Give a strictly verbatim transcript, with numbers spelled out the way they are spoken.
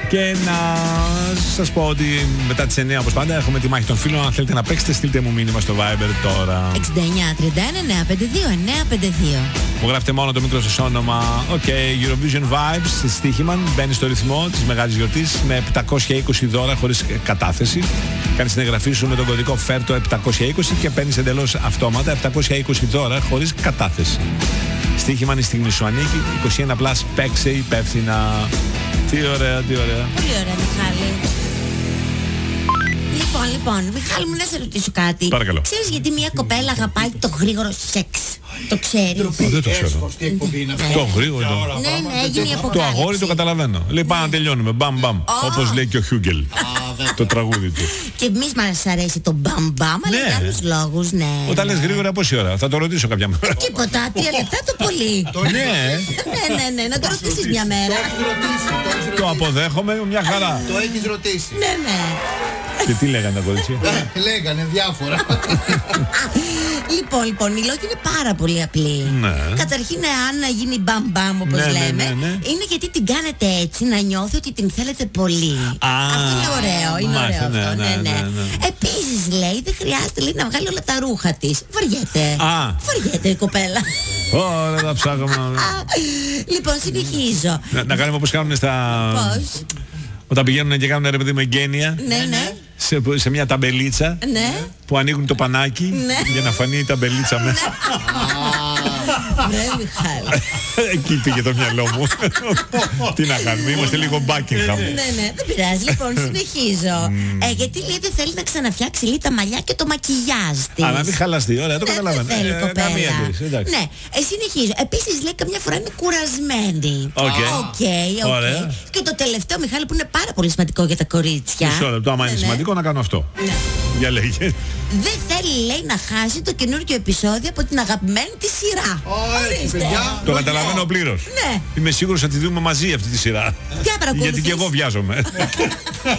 Και να σας πω ότι μετά τις εννιά όπως πάντα έχουμε τη μάχη των φίλων. Αν θέλετε να παίξετε, στείλτε μου μήνυμα στο Viber τώρα. εξήντα εννιά τριάντα ένα εννιακόσια πενήντα δύο εννιακόσια πενήντα δύο. Μου γράφετε μόνο το μικρό σας όνομα. Οκ, okay, Eurovision Vibes, Στίχημαν, μπαίνει στο ρυθμό της μεγάλης γιορτής με επτακόσια είκοσι δώρα χωρίς κατάθεση. Κάνεις την εγγραφή σου με τον κωδικό φέρτο επτακόσια είκοσι και παίρνεις εντελώς αυτόματα επτακόσια είκοσι δώρα χωρίς κατάθεση. Στίχημαν, η στιγμή σου ανήκει. είκοσι ένα πλας, παίξε υπεύθυνα. Τι ωραία, τι ωραία. Πολύ ωραία, Μιχάλη. Λοιπόν, λοιπόν, Μιχάλη μου, να σε ρωτήσω κάτι. Παρακαλώ. Ξέρεις γιατί μια κοπέλα αγαπάει το γρήγορο σεξ? Το ξέρεις? Δεν το ξέρω. Το γρήγορο. Ναι, ναι, έγινε η αποκάλυψη. Το αγόρι το καταλαβαίνω. Λέει πάμε να τελειώνουμε. Μπαμ μπαμ. Όπως λέει και ο Χιούγκελ. Το τραγούδι του. Και εμείς μας αρέσει το μπαμ μπαμ, αλλά για άλλους λόγους, ναι. Όταν λες γρήγορα πόση ώρα? Θα το ρωτήσω κάποια μέρα. Τίποτα, τρία λεπτά το πολύ. Ναι. Ναι, ναι, ναι, να το ρωτήσεις μια μέρα. Το αποδέχομαι μια χαρά. Το έχεις ρωτήσει. Ναι, ναι. Και τι λέγανε τα κορίτσια? Λέγανε διάφορα. Λοιπόν, λοιπόν, η λόγη είναι πάρα πολύ απλή. Ναι. Καταρχήν, αν να γίνει μπαμ μπαμ όπως Ναι, ναι, λέμε, ναι, ναι. είναι γιατί την κάνετε έτσι να νιώθει ότι την θέλετε πολύ. Α, αυτό είναι ωραίο, είναι μάλιστα, ωραίο αυτό. ναι, Ναι, ναι, ναι. ναι, ναι. Επίσης, λέει, δεν χρειάζεται λέει, να βγάλει όλα τα ρούχα της. Βαριέται. Α. Βαριέται η κοπέλα. Ωραία, τα ψάχνουμε. Λοιπόν, συνεχίζω. Να, να κάνουμε όπως κάνουν στα... Πώς? Όταν πηγαίνουν και κάνουν ρε παιδί με γένεια. Ναι, ναι. Σε, σε μια ταμπελίτσα Ναι. που ανοίγουν το πανάκι Ναι. για να φανεί η ταμπελίτσα μέσα. Βρε, Μιχάλη. Εκεί πήγε το μυαλό μου. Τι να κάνουμε, είμαστε λίγο Buckingham. Ναι, ναι, δεν πειράζει. Λοιπόν, συνεχίζω. Ε, γιατί λέει δεν θέλει να ξαναφτιάξει λέει τα μαλλιά και το μακιγιάζ της. Α, να μην χαλαστεί, ωραία, το Ναι, καταλαβαίνω. δεν θέλει Ε, κοπέλα. καμία αντίρρηση, εντάξει. Ναι, ε, συνεχίζω. Επίσης λέει καμιά φορά είναι κουρασμένη. Οκ. Οκ, οκ. Ωραία. Και το τελευταίο, Μιχάλη, που είναι πάρα πολύ σημαντικό για τα κορίτσια. Μισό λεπτό, άμα Ναι, είναι ναι. σημαντικό να κάνω αυτό. Ναι. Για λέγε. Δεν θέλει, λέει, να χάσει το καινούργιο επεισόδιο από την αγαπημένη τη σειρά. Ωραία, παιδιά. Το καταλαβαίνω πλήρως. Ναι. Είμαι σίγουρος ότι τη δούμε μαζί αυτή τη σειρά. Ποια παρακολουθείς? Γιατί και εγώ βιάζομαι.